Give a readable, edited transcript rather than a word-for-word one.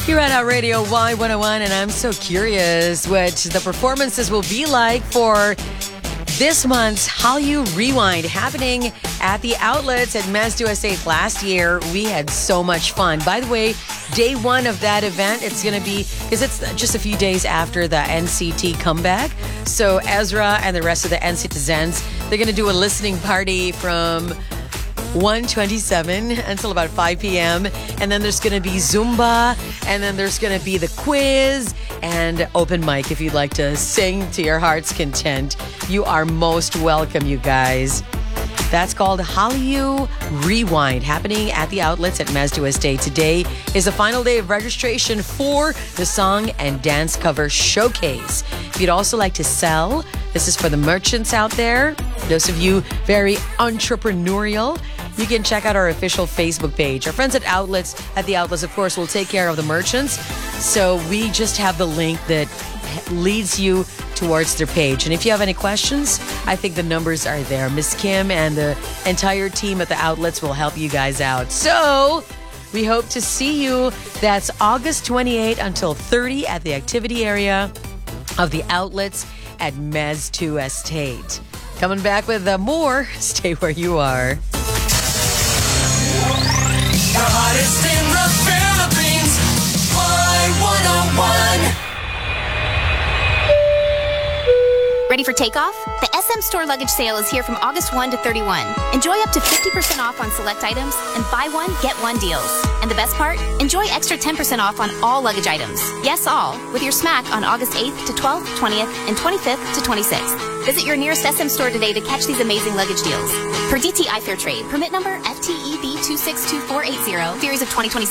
Here at our Radio Y101, and I'm so curious what the performances will be like for this month's Hallyu Rewind happening at the outlets at Mezz2 Estate. Last year, we had so much fun. By the way, day one of that event, it's going to be, because it's just a few days after the NCT comeback. So Ezra and the rest of the NCTzens, they're going to do a listening party from 1:27 until about 5 p.m. And then there's going to be Zumba, and then there's going to be the quiz and open mic. If you'd like to sing to your heart's content, you are most welcome, you guys. That's called Hallyu Rewind, happening at the outlets at Mezz2 Estate. Today is the final day of registration for the Song and Dance Cover Showcase. If you'd also like to sell, this is for the merchants out there. Those of you very entrepreneurial, you can check out our official Facebook page. Our friends at the outlets, of course, will take care of the merchants. So we just have the link that leads you towards their page. And if you have any questions, I think the numbers are there. Miss Kim and the entire team at the outlets will help you guys out. So we hope to see you. That's August 28 until 30 at the activity area of the outlets at Mezz2 Estate. Coming back with more. Stay where you are. The hottest in the Philippines, Y101. Ready for takeoff? The SM Store Luggage Sale is here from August 1 to 31. Enjoy up to 50% off on select items and buy one, get one deals. And the best part? Enjoy extra 10% off on all luggage items. Yes, all, with your smack on August 8th to 12th, 20th, and 25th to 26th. Visit your nearest SM store today to catch these amazing luggage deals. Per DTI Fair Trade, permit number FTEB 262480, series of 2026.